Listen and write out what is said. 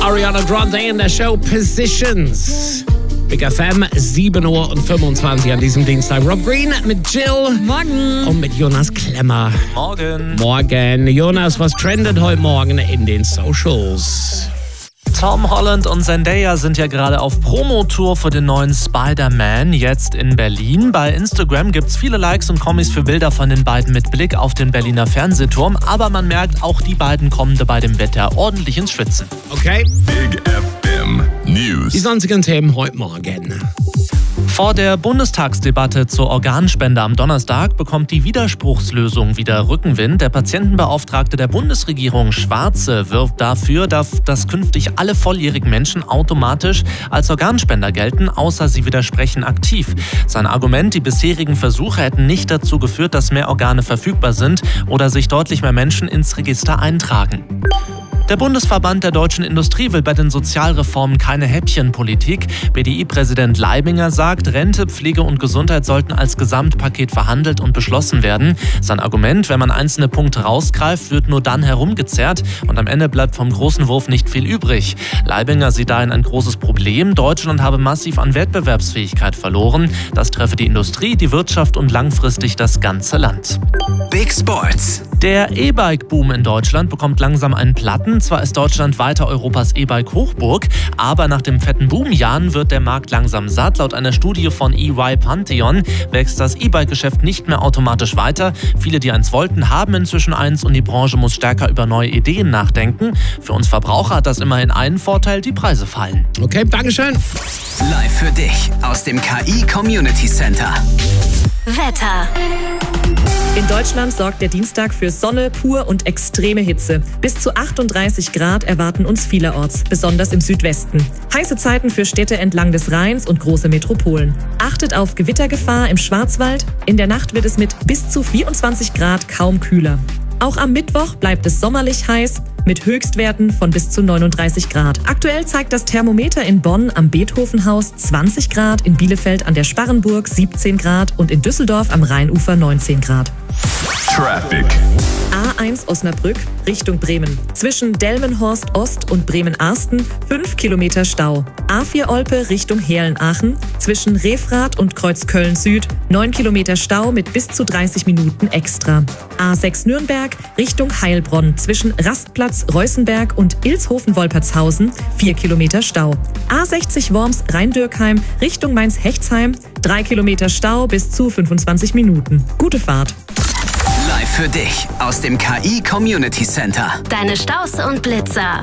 Ariana Grande in der Show Positions. Big FM, 7:25 Uhr an diesem Dienstag. Rob Green mit Jill. Morgen. Und mit Jonas Klemmer. Morgen. Morgen. Jonas, was trendet heute Morgen in den Socials? Tom Holland und Zendaya sind ja gerade auf Promotour für den neuen Spider-Man, jetzt in Berlin. Bei Instagram gibt's viele Likes und Kommis für Bilder von den beiden mit Blick auf den Berliner Fernsehturm. Aber man merkt, auch die beiden kommen bei dem Wetter ordentlich ins Schwitzen. Okay. Big FM News. Die sonstigen Themen heute Morgen. Vor der Bundestagsdebatte zur Organspende am Donnerstag bekommt die Widerspruchslösung wieder Rückenwind. Der Patientenbeauftragte der Bundesregierung, Schwarze, wirbt dafür, dass künftig alle volljährigen Menschen automatisch als Organspender gelten, außer sie widersprechen aktiv. Sein Argument, die bisherigen Versuche hätten nicht dazu geführt, dass mehr Organe verfügbar sind oder sich deutlich mehr Menschen ins Register eintragen. Der Bundesverband der deutschen Industrie will bei den Sozialreformen keine Häppchenpolitik. BDI-Präsident Leibinger sagt, Rente, Pflege und Gesundheit sollten als Gesamtpaket verhandelt und beschlossen werden. Sein Argument, wenn man einzelne Punkte rausgreift, wird nur dann herumgezerrt und am Ende bleibt vom großen Wurf nicht viel übrig. Leibinger sieht dahin ein großes Problem. Deutschland habe massiv an Wettbewerbsfähigkeit verloren. Das treffe die Industrie, die Wirtschaft und langfristig das ganze Land. Big Sports. Der E-Bike-Boom in Deutschland bekommt langsam einen Platten. Zwar ist Deutschland weiter Europas E-Bike-Hochburg, aber nach den fetten Boomjahren wird der Markt langsam satt. Laut einer Studie von EY Pantheon wächst das E-Bike-Geschäft nicht mehr automatisch weiter. Viele, die eins wollten, haben inzwischen eins und die Branche muss stärker über neue Ideen nachdenken. Für uns Verbraucher hat das immerhin einen Vorteil, die Preise fallen. Okay, Dankeschön. Live für dich aus dem KI Community Center. Wetter. In Deutschland sorgt der Dienstag für Sonne, pur und extreme Hitze. Bis zu 38 Grad erwarten uns vielerorts, besonders im Südwesten. Heiße Zeiten für Städte entlang des Rheins und große Metropolen. Achtet auf Gewittergefahr im Schwarzwald. In der Nacht wird es mit bis zu 24 Grad kaum kühler. Auch am Mittwoch bleibt es sommerlich heiß mit Höchstwerten von bis zu 39 Grad. Aktuell zeigt das Thermometer in Bonn am Beethovenhaus 20 Grad, in Bielefeld an der Sparrenburg 17 Grad und in Düsseldorf am Rheinufer 19 Grad. Traffic. A1 Osnabrück Richtung Bremen. Zwischen Delmenhorst Ost und Bremen-Arsten 5 Kilometer Stau. A4 Olpe Richtung Heerlen-Aachen. Zwischen Refrath und Kreuzköln Süd 9 Kilometer Stau mit bis zu 30 Minuten extra. A6 Nürnberg Richtung Heilbronn. Zwischen Rastplatz Reußenberg und Ilshofen-Wolpertshausen 4 Kilometer Stau. A60 Worms Rhein-Dürkheim Richtung Mainz-Hechtsheim 3 Kilometer Stau bis zu 25 Minuten. Gute Fahrt. Live für dich aus dem KI Community Center. Deine Staus und Blitzer.